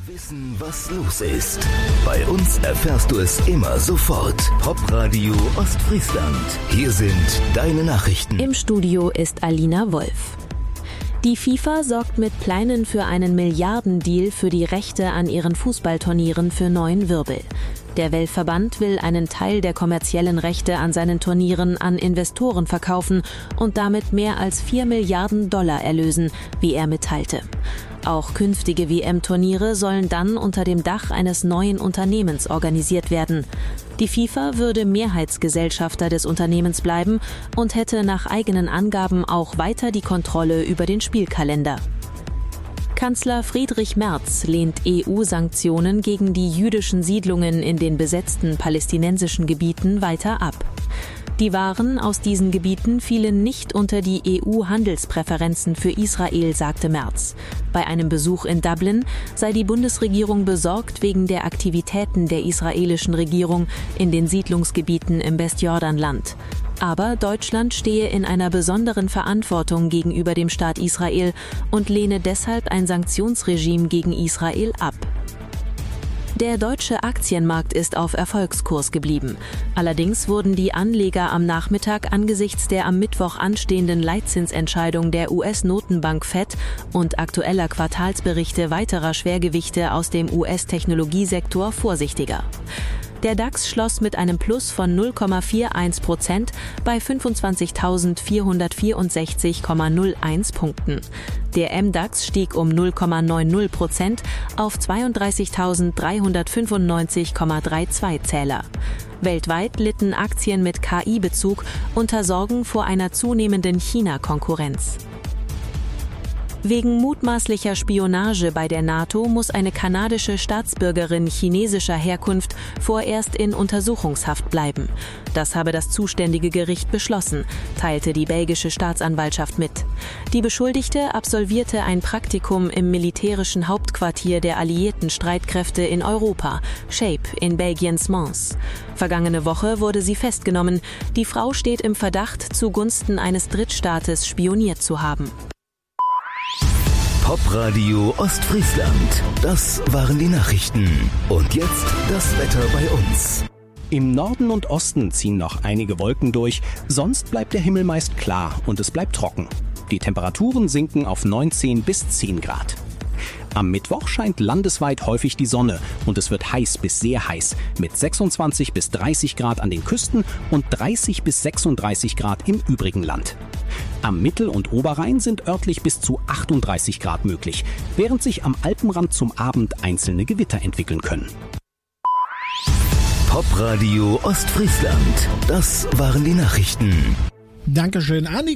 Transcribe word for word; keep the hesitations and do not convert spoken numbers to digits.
Wissen, was los ist. Bei uns erfährst du es immer sofort. Popradio Ostfriesland. Hier sind deine Nachrichten. Im Studio ist Alina Wolf. Die FIFA sorgt mit Plänen für einen Milliardendeal für die Rechte an ihren Fußballturnieren für neuen Wirbel. Der Weltverband will einen Teil der kommerziellen Rechte an seinen Turnieren an Investoren verkaufen und damit mehr als vier Milliarden Dollar erlösen, wie er mitteilte. Auch künftige W M-Turniere sollen dann unter dem Dach eines neuen Unternehmens organisiert werden. Die FIFA würde Mehrheitsgesellschafter des Unternehmens bleiben und hätte nach eigenen Angaben auch weiter die Kontrolle über den Spielkalender. Kanzler Friedrich Merz lehnt E U-Sanktionen gegen die jüdischen Siedlungen in den besetzten palästinensischen Gebieten weiter ab. Die Waren aus diesen Gebieten fielen nicht unter die E U-Handelspräferenzen für Israel, sagte Merz. Bei einem Besuch in Dublin sei die Bundesregierung besorgt wegen der Aktivitäten der israelischen Regierung in den Siedlungsgebieten im Westjordanland. Aber Deutschland stehe in einer besonderen Verantwortung gegenüber dem Staat Israel und lehne deshalb ein Sanktionsregime gegen Israel ab. Der deutsche Aktienmarkt ist auf Erfolgskurs geblieben. Allerdings wurden die Anleger am Nachmittag angesichts der am Mittwoch anstehenden Leitzinsentscheidung der U S-Notenbank Fed und aktueller Quartalsberichte weiterer Schwergewichte aus dem U S-Technologiesektor vorsichtiger. Der DAX schloss mit einem Plus von null Komma einundvierzig Prozent bei fünfundzwanzigtausendvierhundertvierundsechzig Komma null eins Punkten. Der M DAX stieg um null Komma neunzig Prozent auf zweiunddreißigtausenddreihundertfünfundneunzig Komma zweiunddreißig Zähler. Weltweit litten Aktien mit K I-Bezug unter Sorgen vor einer zunehmenden China-Konkurrenz. Wegen mutmaßlicher Spionage bei der NATO muss eine kanadische Staatsbürgerin chinesischer Herkunft vorerst in Untersuchungshaft bleiben. Das habe das zuständige Gericht beschlossen, teilte die belgische Staatsanwaltschaft mit. Die Beschuldigte absolvierte ein Praktikum im militärischen Hauptquartier der alliierten Streitkräfte in Europa, SHAPE in Belgiens Mons. Vergangene Woche wurde sie festgenommen. Die Frau steht im Verdacht, zugunsten eines Drittstaates spioniert zu haben. Popradio Ostfriesland. Das waren die Nachrichten. Und jetzt das Wetter bei uns. Im Norden und Osten ziehen noch einige Wolken durch, sonst bleibt der Himmel meist klar und es bleibt trocken. Die Temperaturen sinken auf neunzehn bis zehn Grad. Am Mittwoch scheint landesweit häufig die Sonne und es wird heiß bis sehr heiß mit sechsundzwanzig bis dreißig Grad an den Küsten und dreißig bis sechsunddreißig Grad im übrigen Land. Am Mittel- und Oberrhein sind örtlich bis zu achtunddreißig Grad möglich, während sich am Alpenrand zum Abend einzelne Gewitter entwickeln können. Popradio Ostfriesland. Das waren die Nachrichten. Dankeschön, Anni.